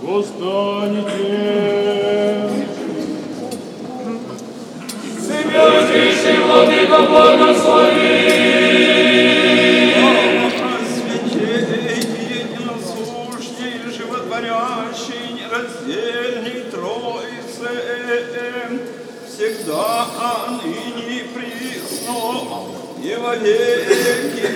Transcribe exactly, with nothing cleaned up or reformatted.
Восстанете. Святейший Владыка, благослови! Святей, единосущий, животворящий, нераздельный Троице, всегда, ныне и присно, и во веки